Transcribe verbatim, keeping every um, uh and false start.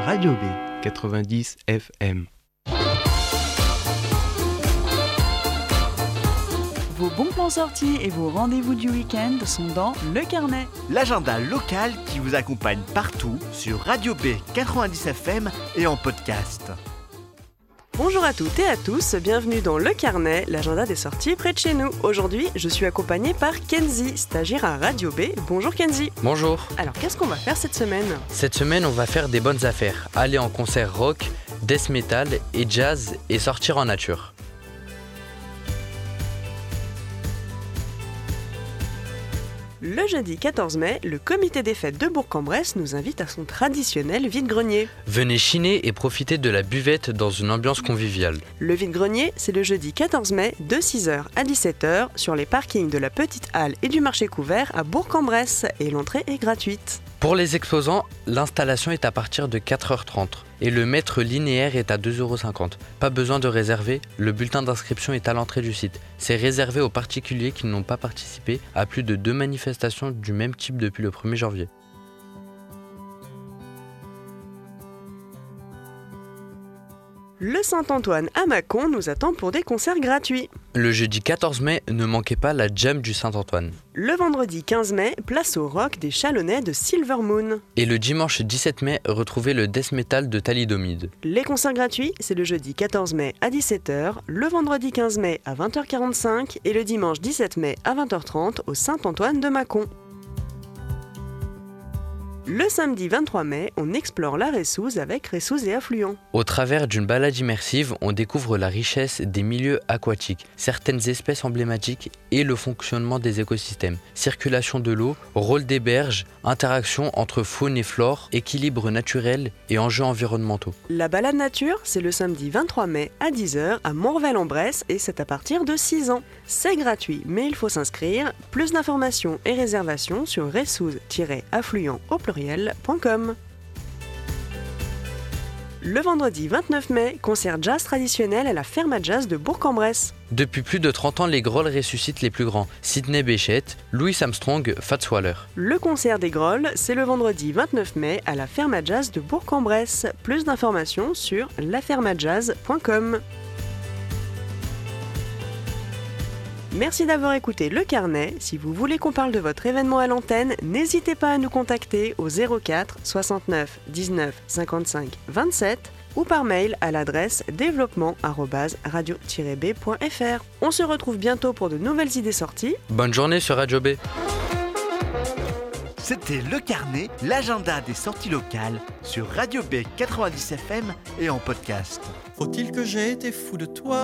Radio B quatre-vingt-dix F M. Vos bons plans sortis et vos rendez-vous du week-end sont dans Le Carnet. L'agenda local qui vous accompagne partout sur Radio B quatre-vingt-dix F M et en podcast. Bonjour à toutes et à tous, bienvenue dans Le Carnet, l'agenda des sorties près de chez nous. Aujourd'hui, je suis accompagnée par Kenzie, stagiaire à Radio B. Bonjour Kenzie. Bonjour. Alors, qu'est-ce qu'on va faire cette semaine ? Cette semaine, on va faire des bonnes affaires. Aller en concert rock, death metal et jazz et sortir en nature. Le jeudi quatorze mai, le comité des fêtes de Bourg-en-Bresse nous invite à son traditionnel vide-grenier. Venez chiner et profiter de la buvette dans une ambiance conviviale. Le vide-grenier, c'est le jeudi quatorze mai de six heures à dix-sept heures sur les parkings de la Petite Halle et du marché couvert à Bourg-en-Bresse et l'entrée est gratuite. Pour les exposants, l'installation est à partir de quatre heures trente et le mètre linéaire est à deux euros cinquante. Pas besoin de réserver, le bulletin d'inscription est à l'entrée du site. C'est réservé aux particuliers qui n'ont pas participé à plus de deux manifestations du même type depuis le premier janvier. Le Saint-Antoine à Mâcon nous attend pour des concerts gratuits. Le jeudi quatorze mai, ne manquez pas la jam du Saint-Antoine. Le vendredi quinze mai, place au rock des Chalonnais de Silver Moon. Et le dimanche dix-sept mai, retrouvez le death metal de Thalidomide. Les concerts gratuits, c'est le jeudi quatorze mai à dix-sept heures, le vendredi quinze mai à vingt heures quarante-cinq et le dimanche dix-sept mai à vingt heures trente au Saint-Antoine de Mâcon. Le samedi vingt-trois mai, on explore la Ressouze avec Ressouze et affluents. Au travers d'une balade immersive, on découvre la richesse des milieux aquatiques, certaines espèces emblématiques et le fonctionnement des écosystèmes. Circulation de l'eau, rôle des berges, interaction entre faune et flore, équilibre naturel et enjeux environnementaux. La balade nature, c'est le samedi vingt-trois mai à dix heures à Morvel-en-Bresse et c'est à partir de six ans. C'est gratuit, mais il faut s'inscrire. Plus d'informations et réservations sur ressouze-affluents au pluriel. Le vendredi vingt-neuf mai, concert jazz traditionnel à la Ferme à Jazz de Bourg-en-Bresse. Depuis plus de trente ans, les Grolls ressuscitent les plus grands. Sidney Bechet, Louis Armstrong, Fats Waller. Le concert des Grolls, c'est le vendredi vingt-neuf mai à la Ferme à Jazz de Bourg-en-Bresse. Plus d'informations sur la ferme à jazz point com. Merci d'avoir écouté Le Carnet. Si vous voulez qu'on parle de votre événement à l'antenne, n'hésitez pas à nous contacter au zéro quatre soixante-neuf dix-neuf cinquante-cinq vingt-sept ou par mail à l'adresse développement arobase radio tiret b point f r. On se retrouve bientôt pour de nouvelles idées sorties. Bonne journée sur Radio B. C'était Le Carnet, l'agenda des sorties locales sur Radio B quatre-vingt-dix F M et en podcast. Faut-il que j'ai été fou de toi ?